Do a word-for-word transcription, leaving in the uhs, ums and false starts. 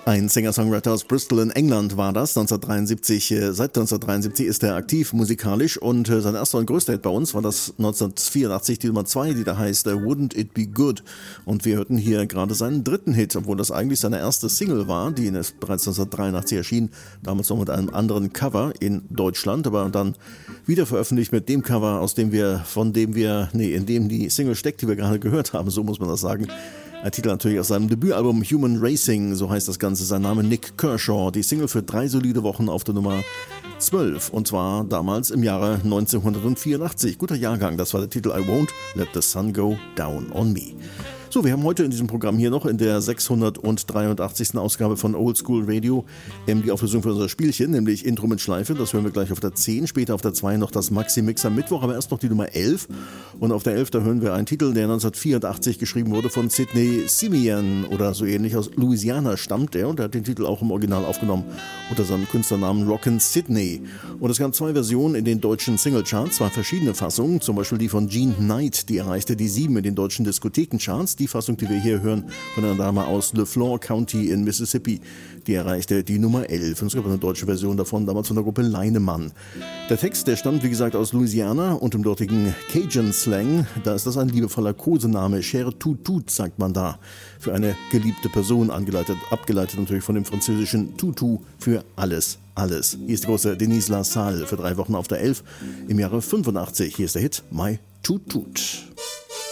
Ein Singer-Songwriter aus Bristol in England war das, neunzehnhundertdreiundsiebzig. Seit neunzehnhundertdreiundsiebzig ist er aktiv musikalisch und sein erster und größter Hit bei uns war das neunzehnhundertvierundachtzig, die Nummer zwei, die da heißt Wouldn't It Be Good. Und wir hörten hier gerade seinen dritten Hit, obwohl das eigentlich seine erste Single war, die bereits neunzehnhundertdreiundachtzig erschien, damals noch mit einem anderen Cover in Deutschland, aber dann wieder veröffentlicht mit dem Cover, aus dem wir, von dem wir, nee, in dem die Single steckt, die wir gerade gehört haben, so muss man das sagen. Ein Titel natürlich aus seinem Debütalbum Human Racing, so heißt das Ganze, sein Name Nik Kershaw. Die Single für drei solide Wochen auf der Nummer zwölf und zwar damals im Jahre neunzehnhundertvierundachtzig. Guter Jahrgang, das war der Titel I Won't Let the Sun Go Down on Me. So, wir haben heute in diesem Programm hier noch in der sechshundertdreiundachtzigsten Ausgabe von Old School Radio ähm, die Auflösung für unser Spielchen, nämlich Intro mit Schleife. Das hören wir gleich auf der zehn, später auf der zwei noch das Maxi-Mix am Mittwoch, aber erst noch die Nummer elf. Und auf der elf, da hören wir einen Titel, der neunzehnhundertvierundachtzig geschrieben wurde von Sidney Simeon oder so ähnlich. Aus Louisiana stammt er und er hat den Titel auch im Original aufgenommen unter seinem Künstlernamen Rockin' Sidney. Und es gab zwei Versionen in den deutschen Singlecharts, zwei verschiedene Fassungen, zum Beispiel die von Jean Knight, die erreichte die sieben in den deutschen Diskothekencharts. Die Fassung, die wir hier hören, von einer Dame aus LeFlore County in Mississippi, die erreichte die Nummer elf. Und es gab eine deutsche Version davon, damals von der Gruppe Leinemann. Der Text, der stammt, wie gesagt, aus Louisiana und im dortigen Cajun-Slang, da ist das ein liebevoller Kosename. Cher Tut Tut, sagt man da, für eine geliebte Person, angeleitet, abgeleitet natürlich von dem französischen Tutu für alles, alles. Hier ist die große Denise LaSalle für drei Wochen auf der elf im Jahre fünfundachtzig. Hier ist der Hit My Tut Tut.